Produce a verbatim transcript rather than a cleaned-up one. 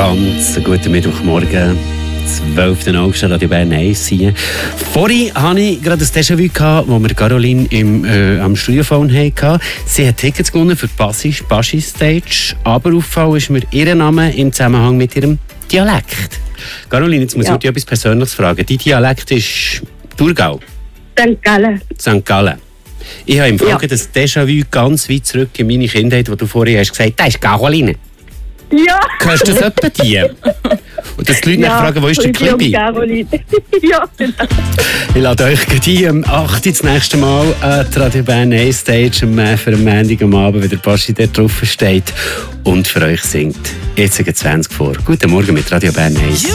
Ganz guten Mittwochmorgen. zwölften August Radio Bern eins hier. Vorhin hatte ich gerade ein Déjà-vu, gehabt, wo wir Caroline im, äh, am Studiophone hatten. Sie hat Tickets gewonnen für die Baschi-Stage, aber auffallend ist mir ihr Name im Zusammenhang mit ihrem Dialekt. Caroline, jetzt muss ja. ich dir etwas Persönliches fragen. Dein Dialekt ist Thurgau? Sankt Gallen. Sankt Gallen. Ich habe im Folge Ja. das Déjà-vu ganz weit zurück in meine Kindheit, wo du vorhin hast gesagt, das ist Caroline. Ja. Hörst du das etwa die? Und dass die Leute Ja, nicht fragen, wo ist der und ich Klibi? um Caroline. Ja, genau. Ich lade euch gleich am achten das nächste Mal an die Radio Bern eins Stage am, äh, für am Montag am Abend, wenn der Baschi dort drauf steht und für euch singt. Jetzt zwanzig vor. Guten Morgen mit Radio Bern eins.